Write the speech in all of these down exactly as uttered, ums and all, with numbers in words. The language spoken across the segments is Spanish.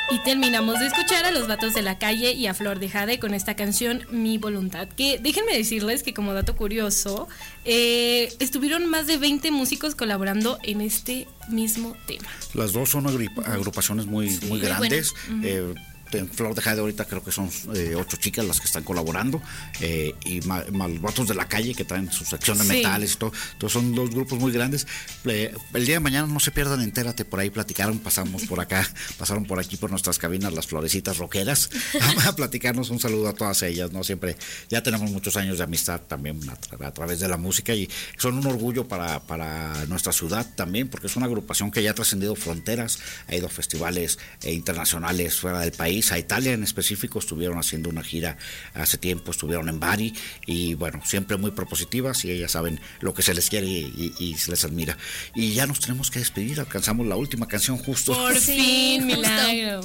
Y terminamos de escuchar a Los Vatos de la Calle y a Flor de Jade con esta canción Mi Voluntad, que déjenme decirles que como dato curioso, eh, estuvieron más de veinte músicos colaborando en este mismo tema. Las dos son agrupaciones muy, sí, muy grandes. Muy bueno. uh-huh. eh, En Flor de Jade ahorita creo que son eh, ocho chicas las que están colaborando, eh, y Los Vatos de la Calle, que traen su sección de sí. metales y todo. Entonces son dos grupos muy grandes. Eh, el día de mañana no se pierdan, entérate, por ahí platicaron, pasamos por acá, pasaron por aquí por nuestras cabinas las florecitas rockeras a, a platicarnos. Un saludo a todas ellas, ¿no? Siempre, ya tenemos muchos años de amistad también a, tra- a través de la música, y son un orgullo para, para nuestra ciudad también, porque es una agrupación que ya ha trascendido fronteras, ha ido a festivales eh, internacionales fuera del país. A Italia en específico estuvieron haciendo una gira hace tiempo, estuvieron en Bari, y bueno, siempre muy propositivas, y ellas saben lo que se les quiere y, y, y se les admira. Y ya nos tenemos que despedir, alcanzamos la última canción justo. Por fin, milagro.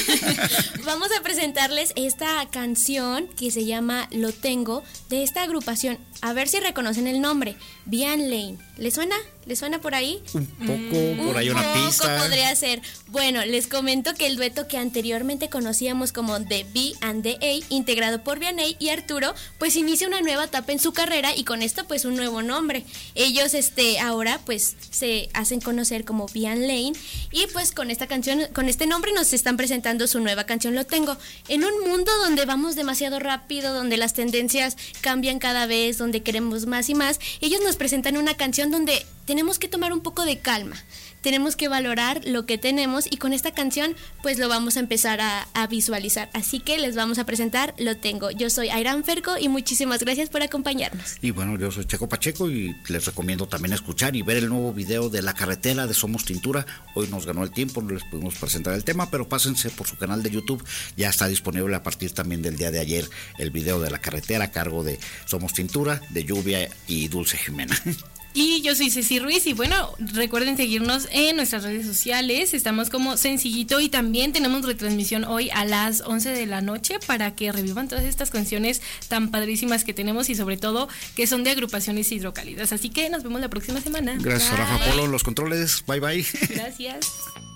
Vamos a presentarles esta canción que se llama Lo Tengo, de esta agrupación. A ver si reconocen el nombre, Vian Lane. ¿Le suena? ¿Le suena por ahí? Un poco, mm, por ahí un una poco pista. Podría ser. Bueno, les comento que el dueto que anteriormente conocíamos como The B and the A, integrado por Vianney y Arturo, pues inicia una nueva etapa en su carrera, y con esto pues un nuevo nombre. Ellos este ahora pues se hacen conocer como Vian Lane, y pues con esta canción, con este nombre nos están presentando su nueva canción Lo Tengo. En un mundo donde vamos demasiado rápido, donde las tendencias cambian cada vez, donde queremos más y más, ellos nos presentan una canción donde tenemos que tomar un poco de calma, tenemos que valorar lo que tenemos, y con esta canción pues lo vamos a empezar a, a visualizar. Así que les vamos a presentar Lo Tengo. Yo soy Airam Ferco y muchísimas gracias por acompañarnos. Y bueno, yo soy Checo Pacheco, y les recomiendo también escuchar y ver el nuevo video de La Carretera de Somos Tintura. Hoy nos ganó el tiempo, no les pudimos presentar el tema, pero pásense por su canal de YouTube, ya está disponible a partir también del día de ayer el video de La Carretera a cargo de Somos Tintura, de Lluvia y Dulce Jimena. Y yo soy Ceci Ruiz, y bueno, recuerden seguirnos en nuestras redes sociales, estamos como Sencillito, y también tenemos retransmisión hoy a las once de la noche para que revivan todas estas canciones tan padrísimas que tenemos, y sobre todo que son de agrupaciones hidrocálidas. Así que nos vemos la próxima semana. Gracias a Rafa Polo, los controles, bye bye. Gracias.